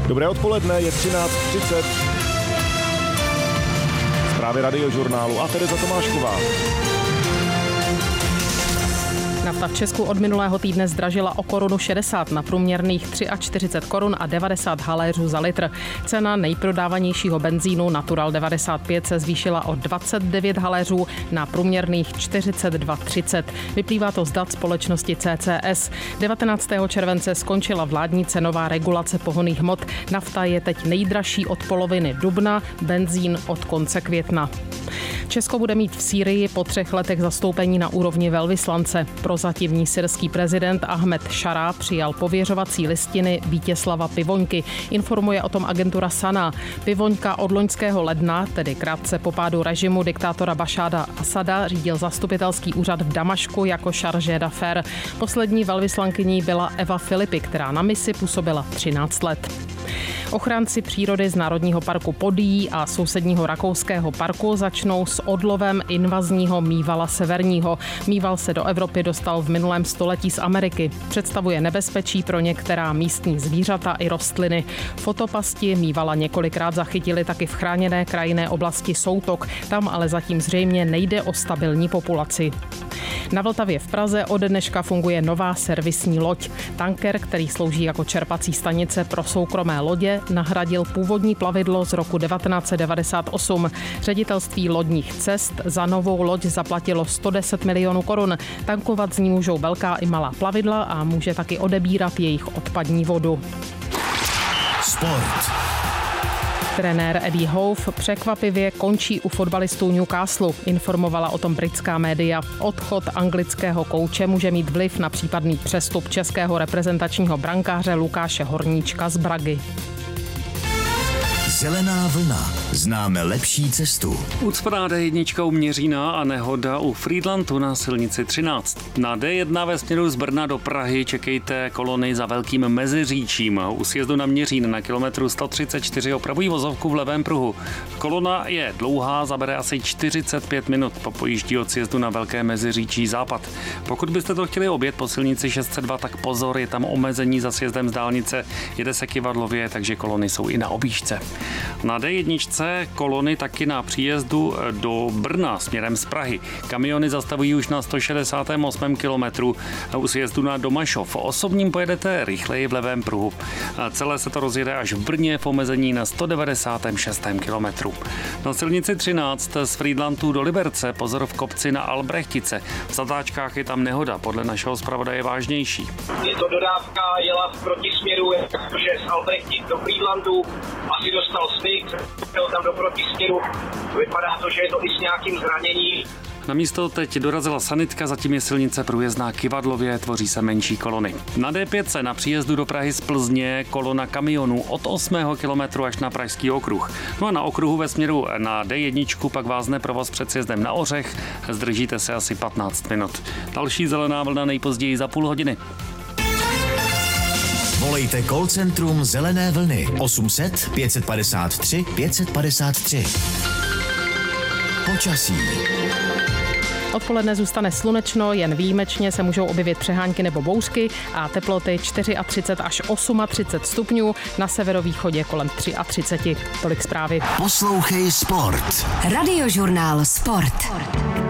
Dobré odpoledne, je 13:30. Zprávy Radiožurnálu a Tereza Tomášková. Nafta v Česku od minulého týdne zdražila o 1,60 na průměrných 43 korun a 90 haléřů za litr. Cena nejprodávanějšího benzínu Natural 95 se zvýšila o 29 haléřů na průměrných 42,30. Vyplývá to z dat společnosti CCS. 19. července skončila vládní cenová regulace pohonných hmot. Nafta je teď nejdražší od poloviny dubna, benzín od konce května. Česko bude mít v Sýrii po 3 letech zastoupení na úrovni velvyslance. Prozatímní syrský prezident Ahmed Šará přijal pověřovací listiny Vítězslava Pivoňky. Informuje o tom agentura Sana. Pivoňka od loňského ledna, tedy krátce po pádu režimu diktátora Bašára Asada, řídil zastupitelský úřad v Damašku jako chargé d'affaires. Poslední velvyslankyní byla Eva Filipy, která na misi působila 13 let. Ochránci přírody z Národního parku Podyjí a sousedního rakouského parku začnou s odlovem invazního mývala severního. Mýval se do Evropy dostal v minulém století z Ameriky. Představuje nebezpečí pro některá místní zvířata i rostliny. Fotopasti mývala několikrát zachytili taky v chráněné krajinné oblasti Soutok. Tam ale zatím zřejmě nejde o stabilní populaci. Na Vltavě v Praze od dneška funguje nová servisní loď. Tanker, který slouží jako čerpací stanice pro soukromé lodě, nahradil původní plavidlo z roku 1998. Ředitelství lodních cest za novou loď zaplatilo 110 milionů korun. Tankovat z ní můžou velká i malá plavidla a může taky odebírat jejich odpadní vodu. Sport. Trenér Eddie Howe překvapivě končí u fotbalistů Newcastle, informovala o tom britská média. Odchod anglického kouče může mít vliv na případný přestup českého reprezentačního brankáře Lukáše Horníčka z Bragy. Zelená vlna. Známe lepší cestu. Ucpaná D1 u Měřína a nehoda u Frýdlantu na silnici 13. Na D1 ve směru z Brna do Prahy čekejte kolony za Velkým Meziříčím. U sjezdu na Měřín na kilometru 134 opravují vozovku v levém pruhu. Kolona je dlouhá, zabere asi 45 minut po pojíždí od sjezdu na Velké Meziříčí západ. Pokud byste to chtěli objet po silnici 602, tak pozor, je tam omezení za sjezdem z dálnice. Jede se kyvadlově, takže kolony jsou i na objížďce. Na D1 kolony taky na příjezdu do Brna směrem z Prahy. Kamiony zastavují už na 168. kilometru u sjezdu na Domašov. Osobním pojedete rychleji v levém pruhu. Celé se to rozjede až v Brně v omezení na 196. kilometru. Na silnici 13 z Frýdlantu do Liberce pozor v kopci na Albrechtice. V zatáčkách je tam nehoda, podle našeho zpravodaje vážnější. Je to dodávka, jela v protisměru, takže z Albrechtic do Frýdlantu, asi dostal styk, byl tam do protisměru, vypadá to, že je to i s nějakým zraněním. Na místo teď dorazila sanitka, zatím je silnice průjezdná kyvadlově, tvoří se menší kolony. Na D5 na příjezdu do Prahy z Plzně kolona kamionů od 8. kilometru až na Pražský okruh. No a na okruhu ve směru na D1 pak vázne provoz před sjezdem na Ořech, zdržíte se asi 15 minut. Další zelená vlna nejpozději za půl hodiny. Volejte call centrum Zelené vlny 800 553 553. Počasí. Odpoledne zůstane slunečno, jen výjimečně se můžou objevit přehánky nebo bouřky a teploty 34 až 38 stupňů, na severovýchodě kolem 33. Tolik zprávy. Poslouchej Sport. Radiožurnál Sport.